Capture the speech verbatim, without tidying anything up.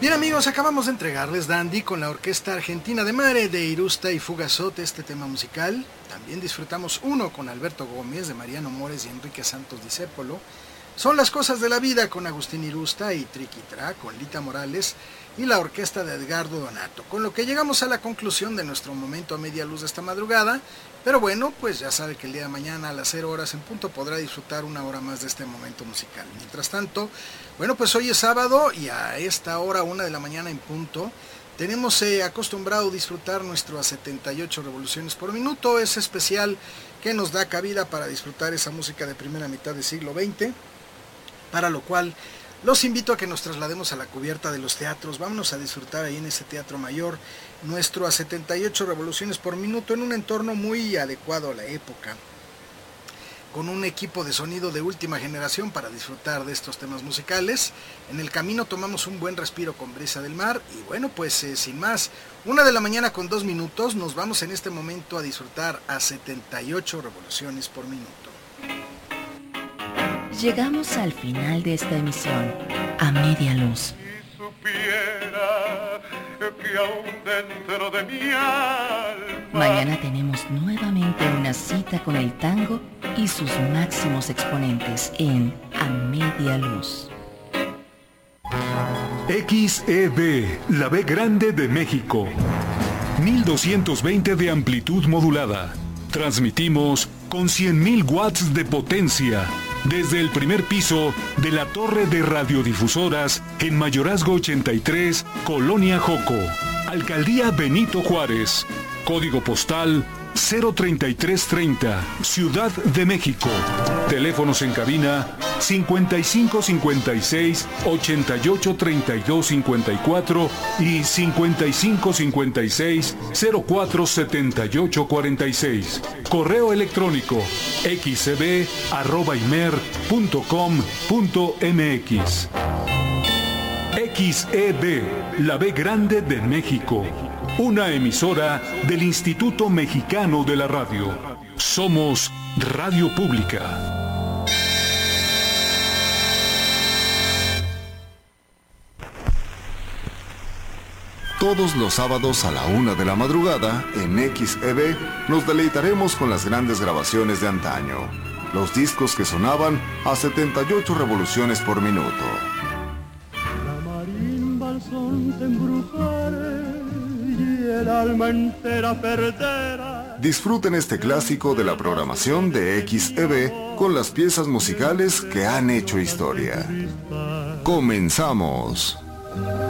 Bien amigos, acabamos de entregarles Dandy con la Orquesta Argentina de Mare de Irusta y Fugazote, este tema musical. También disfrutamos uno con Alberto Gómez de Mariano Mores y Enrique Santos Discépolo. Son las cosas de la vida con Agustín Irusta y Triquitra con Lita Morales y la orquesta de Edgardo Donato. Con lo que llegamos a la conclusión de nuestro momento a media luz de esta madrugada. Pero bueno, pues ya sabe que el día de mañana a las cero horas en punto podrá disfrutar una hora más de este momento musical. Mientras tanto, bueno, pues hoy es sábado y a esta hora, una de la mañana en punto, tenemos eh, acostumbrado disfrutar nuestro a setenta y ocho revoluciones por minuto, ese especial que nos da cabida para disfrutar esa música de primera mitad del siglo veinte, para lo cual los invito a que nos traslademos a la cubierta de los teatros. Vámonos a disfrutar ahí en ese Teatro Mayor nuestro a setenta y ocho revoluciones por minuto en un entorno muy adecuado a la época, con un equipo de sonido de última generación para disfrutar de estos temas musicales. En el camino tomamos un buen respiro con brisa del mar y bueno, pues eh, sin más, una de la mañana con dos minutos, nos vamos en este momento a disfrutar a setenta y ocho revoluciones por minuto. Llegamos al final de esta emisión, a media luz. Si supiera que aún dentro de mi alma... Mañana tenemos nuevamente una cita con el tango y sus máximos exponentes en A Media Luz. X E B, la B grande de México. mil doscientos veinte de amplitud modulada. Transmitimos con cien mil watts de potencia desde el primer piso de la torre de radiodifusoras en Mayorazgo ochenta y tres, Colonia Joco, Alcaldía Benito Juárez, código postal cero treinta y tres treinta, Ciudad de México. Teléfonos en cabina cincuenta y cinco cincuenta y seis ochenta y ocho treinta y dos cincuenta y cuatro y cincuenta y cinco cincuenta y seis cero cuatro setenta y ocho cuarenta y seis. Correo electrónico xcb arroba imer punto com punto mx. X E B, la B grande de México. Una emisora del Instituto Mexicano de la Radio. Somos Radio Pública. Todos los sábados a la una de la madrugada, en X E B, nos deleitaremos con las grandes grabaciones de antaño. Los discos que sonaban a setenta y ocho revoluciones por minuto. La marimba al son te embrujare y el alma entera perderá. Disfruten este clásico de la programación de X E B con las piezas musicales que han hecho historia. Comenzamos.